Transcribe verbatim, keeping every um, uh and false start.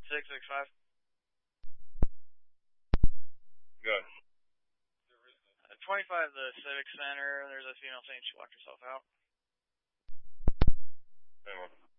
six six five. Good. Uh, twenty-five, the Civic Center. There's a female saying she locked herself out. Same one.